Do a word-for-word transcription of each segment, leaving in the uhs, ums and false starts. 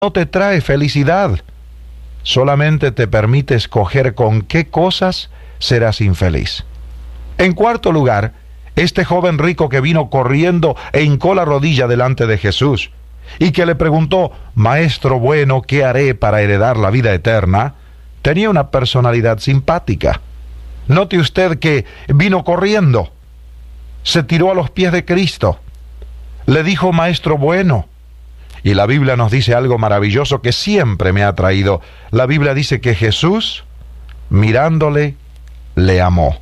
no te trae felicidad. Solamente te permite escoger con qué cosas serás infeliz. En cuarto lugar, este joven rico que vino corriendo e hincó la rodilla delante de Jesús y que le preguntó: Maestro bueno, ¿qué haré para heredar la vida eterna?, tenía una personalidad simpática. Note usted que vino corriendo, se tiró a los pies de Cristo, le dijo Maestro bueno. Y la Biblia nos dice algo maravilloso que siempre me ha atraído. La Biblia dice que Jesús, mirándole, le amó.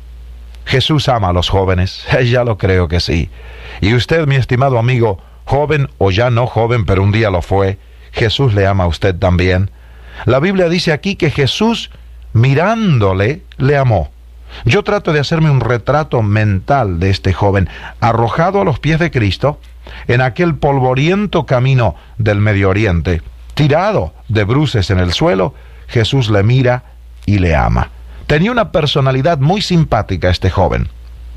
Jesús ama a los jóvenes, ya lo creo que sí. Y usted, mi estimado amigo, joven o ya no joven, pero un día lo fue, Jesús le ama a usted también. La Biblia dice aquí que Jesús, mirándole, le amó. Yo trato de hacerme un retrato mental de este joven, arrojado a los pies de Cristo, en aquel polvoriento camino del Medio Oriente, tirado de bruces en el suelo. Jesús le mira y le ama. Tenía una personalidad muy simpática este joven.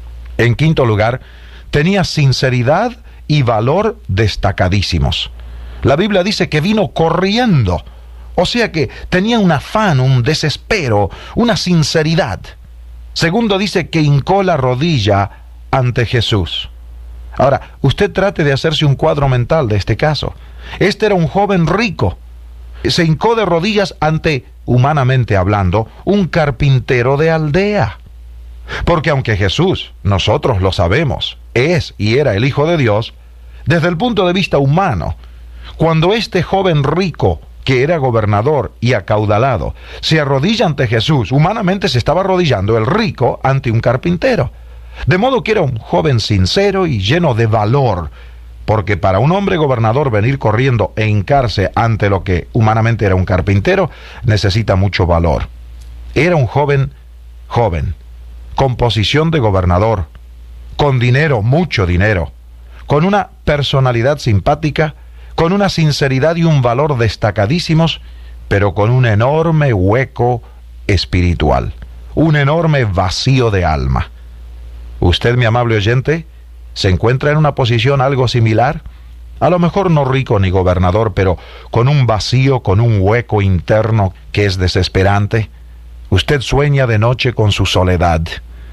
En quinto lugar, tenía sinceridad y valor destacadísimos. La Biblia dice que vino corriendo, o sea que tenía un afán, un desespero, una sinceridad. Segundo, dice que hincó la rodilla ante Jesús. Ahora, usted trate de hacerse un cuadro mental de este caso. Este era un joven rico. Se hincó de rodillas ante, humanamente hablando, un carpintero de aldea. Porque aunque Jesús, nosotros lo sabemos, es y era el Hijo de Dios, desde el punto de vista humano, cuando este joven rico, que era gobernador y acaudalado, se arrodilla ante Jesús, humanamente se estaba arrodillando el rico ante un carpintero. De modo que era un joven sincero y lleno de valor, porque para un hombre gobernador venir corriendo e hincarse ante lo que humanamente era un carpintero, necesita mucho valor. Era un joven, joven, con posición de gobernador, con dinero, mucho dinero, con una personalidad simpática, con una sinceridad y un valor destacadísimos, pero con un enorme hueco espiritual, un enorme vacío de alma. Usted, mi amable oyente, se encuentra en una posición algo similar, a lo mejor no rico ni gobernador, pero con un vacío, con un hueco interno que es desesperante. Usted sueña de noche con su soledad.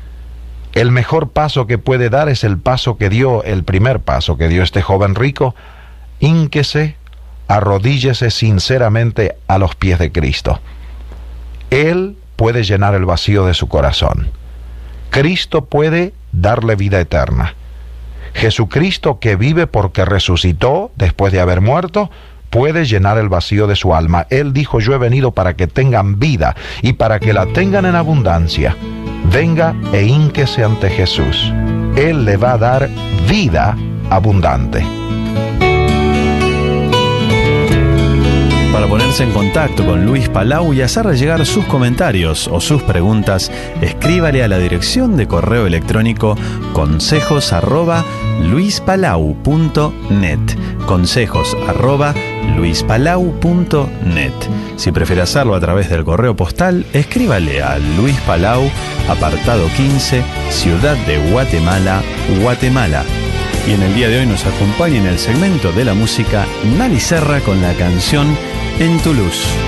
El mejor paso que puede dar es el paso que dio, el primer paso que dio este joven rico. Hínquese, arrodíllese sinceramente a los pies de Cristo. Él puede llenar el vacío de su corazón. Cristo puede darle vida eterna. Jesucristo, que vive porque resucitó después de haber muerto, puede llenar el vacío de su alma. Él dijo: yo he venido para que tengan vida y para que la tengan en abundancia. Venga e hínquese ante Jesús. Él le va a dar vida abundante. Para ponerse en contacto con Luis Palau y hacerle llegar sus comentarios o sus preguntas, escríbale a la dirección de correo electrónico consejos arroba luispalau punto net. Consejos arroba luispalau punto net. Si prefiere hacerlo a través del correo postal, escríbale a Luis Palau, apartado quince, Ciudad de Guatemala, Guatemala. Y en el día de hoy nos acompaña en el segmento de la música Nali Serra con la canción En tu luz.